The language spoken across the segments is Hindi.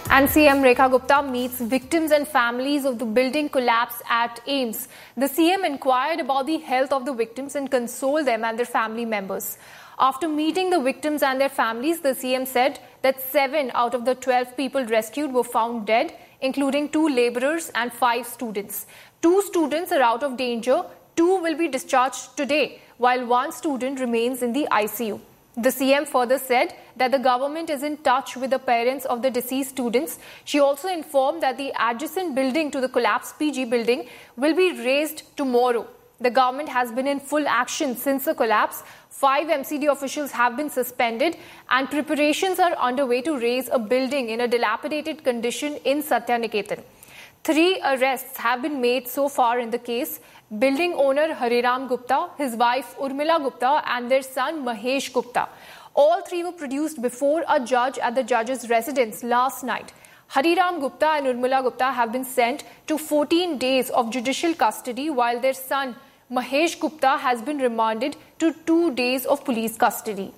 And CM Rekha Gupta meets victims and families of the building collapse at AIIMS. The CM inquired about the health of the victims and consoled them and their family members. After meeting the victims and their families, the CM said that 7 out of the 12 people rescued were found dead, including 2 laborers and 5 students. 2 students are out of danger, 2 will be discharged today, while 1 student remains in the ICU. The CM further said that the government is in touch with the parents of the deceased students. She also informed that the adjacent building to the collapsed PG building will be razed tomorrow. The government has been in full action since the collapse. 5 MCD officials have been suspended and preparations are underway to raise a building in a dilapidated condition in Satyaniketan. 3 arrests have been made so far in the case. Building owner Hariram Gupta, his wife Urmila Gupta and their son Mahesh Gupta. All 3 were produced before a judge at the judge's residence last night. Hariram Gupta and Urmila Gupta have been sent to 14 days of judicial custody, while their son Mahesh Gupta has been remanded to 2 days of police custody.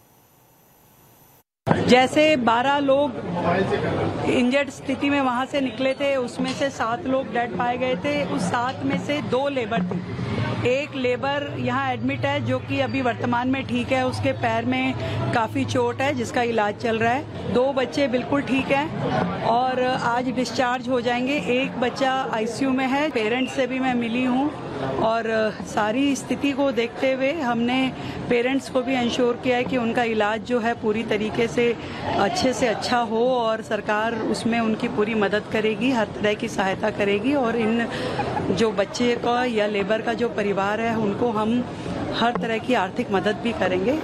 जैसे 12 लोग इंजर्ड स्थिति में वहां से निकले थे, उसमें से 7 लोग डेड पाए गए थे। उस 7 में से 2 लेबर थे। एक लेबर यहाँ एडमिट है जो कि अभी वर्तमान में ठीक है, उसके पैर में काफ़ी चोट है जिसका इलाज चल रहा है। 2 बच्चे बिल्कुल ठीक हैं और आज डिस्चार्ज हो जाएंगे। एक बच्चा आईसीयू में है। पेरेंट्स से भी मैं मिली हूँ और सारी स्थिति को देखते हुए हमने पेरेंट्स को भी इंश्योर किया है कि उनका इलाज जो है पूरी तरीके से अच्छा हो और सरकार उसमें उनकी पूरी मदद करेगी, हर तरह की सहायता करेगी और इन जो बच्चे का या लेबर का जो परिवार है उनको हम हर तरह की आर्थिक मदद भी करेंगे।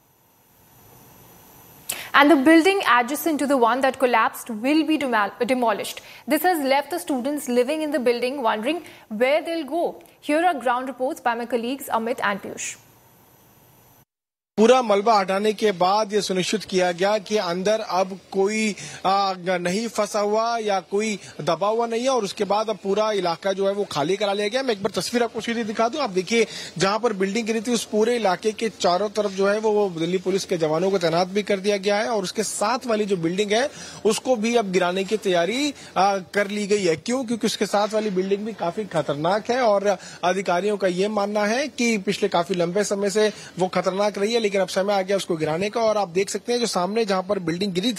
And the building adjacent to the one that collapsed will be demolished. This has left the students living in the building wondering where they'll go. Here are ground reports by my colleagues Amit and Piyush. पूरा मलबा हटाने के बाद ये सुनिश्चित किया गया कि अंदर अब कोई नहीं फंसा हुआ या कोई दबा हुआ नहीं है और उसके बाद अब पूरा इलाका जो है वो खाली करा लिया गया। मैं एक बार तस्वीर आपको सीधी दिखा दूं। आप देखिए जहां पर बिल्डिंग गिरी थी उस पूरे इलाके के चारों तरफ जो है वो दिल्ली पुलिस के जवानों को तैनात भी कर दिया गया है और उसके साथ वाली जो बिल्डिंग है उसको भी अब गिराने की तैयारी कर ली गई है। क्यों? क्योंकि उसके साथ वाली बिल्डिंग भी काफी खतरनाक है और अधिकारियों का ये मानना है कि पिछले काफी लंबे समय से वो खतरनाक रही है, लेकिन अब समय आ गया उसको गिराने का। और आप देख सकते हैं जो सामने जहां पर बिल्डिंग गिरी